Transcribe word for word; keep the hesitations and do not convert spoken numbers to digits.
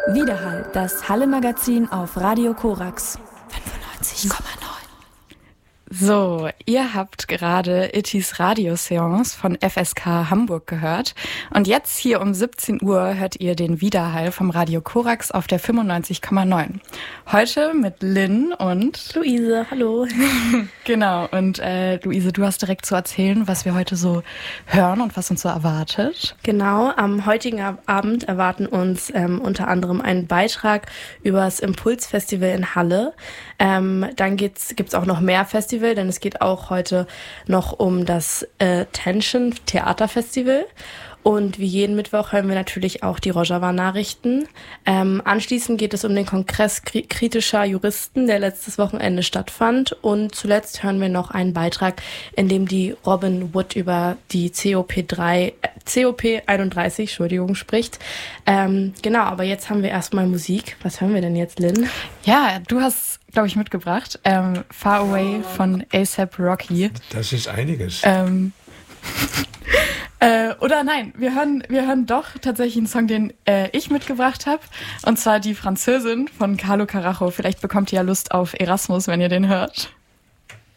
Widerhall, das Halle-Magazin auf Radio Korax. fünfundneunzig Komma neun. So, ihr habt gerade Ittys Radioseance von F S K Hamburg gehört. Und jetzt hier um siebzehn Uhr hört ihr den Widerhall vom Radio Korax auf der fünfundneunzig Komma neun. Heute mit Lynn und Luise, hallo. Genau, und äh, Luise, du hast direkt zu erzählen, was wir heute so hören und was uns so erwartet. Genau, am heutigen Abend erwarten uns ähm, unter anderem einen Beitrag über das Impulsfestival in Halle. Ähm, dann geht's, gibt's auch noch mehr Festival, denn es geht auch heute noch um das äh, Tension Theaterfestival. Und wie jeden Mittwoch hören wir natürlich auch die Rojava-Nachrichten. Ähm, anschließend geht es um den Kongress kri- kritischer Juristen, der letztes Wochenende stattfand. Und zuletzt hören wir noch einen Beitrag, in dem die Robin Wood über die C O P drei, äh, C O P einunddreißig, Entschuldigung, spricht. Ähm, genau, aber jetzt haben wir erstmal Musik. Was hören wir denn jetzt, Lynn? Ja, du hast, glaube ich, mitgebracht. Ähm, Far Away von A$AP Rocky. Das ist einiges. Ähm, äh, oder nein, wir hören, wir hören doch tatsächlich einen Song, den äh, ich mitgebracht habe. Und zwar die Französin von Carlo Carajo. Vielleicht bekommt ihr ja Lust auf Erasmus, wenn ihr den hört.